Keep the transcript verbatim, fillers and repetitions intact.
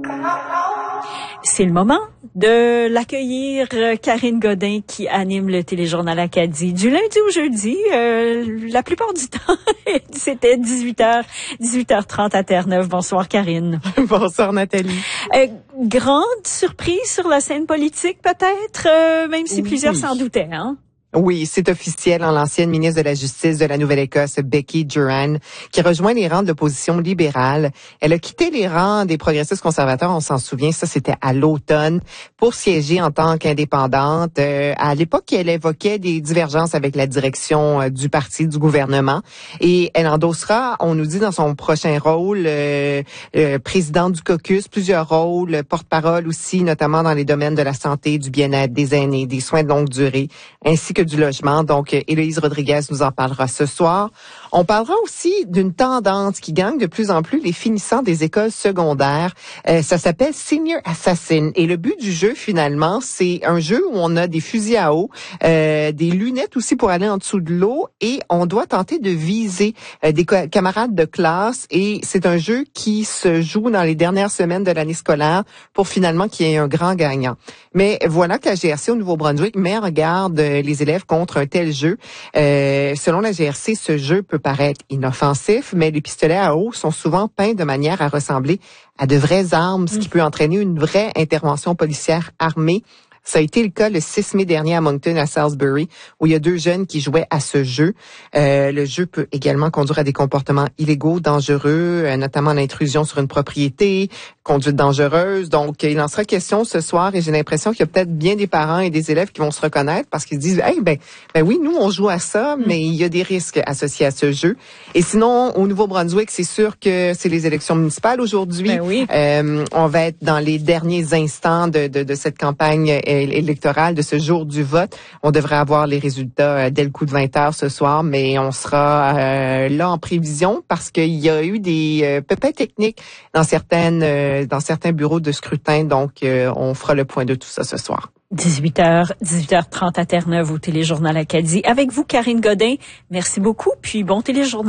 C'est le moment de l'accueillir, Karine Godin, qui anime le téléjournal Acadie du lundi au jeudi. Euh, la plupart du temps, c'était dix-huit heures, dix-huit heures trente à Terre-Neuve. Bonsoir, Karine. Bonsoir, Nathalie. Euh, grande surprise sur la scène politique, peut-être, euh, même si plusieurs oui. s'en doutaient, hein? Oui, c'est officiel. En l'ancienne ministre de la Justice de la Nouvelle-Écosse, Becky Duran, qui rejoint les rangs de l'opposition libérale. Elle a quitté les rangs des progressistes conservateurs, on s'en souvient, ça c'était à l'automne, pour siéger en tant qu'indépendante. Euh, à l'époque, elle évoquait des divergences avec la direction euh, du parti, du gouvernement. Et elle endossera, on nous dit dans son prochain rôle, euh, euh, présidente du caucus, plusieurs rôles, porte-parole aussi, notamment dans les domaines de la santé, du bien-être, des aînés, des soins de longue durée, ainsi que du logement. Donc, Héloïse Rodriguez nous en parlera ce soir. On parlera aussi d'une tendance qui gagne de plus en plus les finissants des écoles secondaires. Euh, ça s'appelle Senior Assassin. Et le but du jeu, finalement, c'est un jeu où on a des fusils à eau, euh, des lunettes aussi pour aller en dessous de l'eau, et on doit tenter de viser euh, des co- camarades de classe. Et c'est un jeu qui se joue dans les dernières semaines de l'année scolaire pour finalement qu'il y ait un grand gagnant. Mais voilà que la G R C au Nouveau-Brunswick met en garde les élèves contre un tel jeu. Euh, selon la G R C, ce jeu peut paraître inoffensif, mais les pistolets à eau sont souvent peints de manière à ressembler à de vraies armes, ce qui peut entraîner une vraie intervention policière armée. Ça a été le cas le six mai dernier à Moncton, à Salisbury, où il y a deux jeunes qui jouaient à ce jeu. Euh, le jeu peut également conduire à des comportements illégaux, dangereux, euh, notamment l'intrusion sur une propriété, conduite dangereuse. Donc, il en sera question ce soir, et j'ai l'impression qu'il y a peut-être bien des parents et des élèves qui vont se reconnaître parce qu'ils disent, hey, ben, ben oui, nous, on joue à ça, mais il y a des risques associés à ce jeu. Et sinon, au Nouveau-Brunswick, c'est sûr que c'est les élections municipales aujourd'hui. Ben oui. Euh, on va être dans les derniers instants de, de, de cette campagne électorale, de ce jour du vote. On devrait avoir les résultats dès le coup de vingt heures ce soir, mais on sera euh, là en prévision parce qu'il y a eu des euh, pépins techniques dans certaines euh, dans certains bureaux de scrutin. Donc, euh, on fera le point de tout ça ce soir. dix-huit heures, dix-huit heures trente à Terre-Neuve au téléjournal Acadie. Avec vous, Karine Godin. Merci beaucoup, puis bon téléjournal.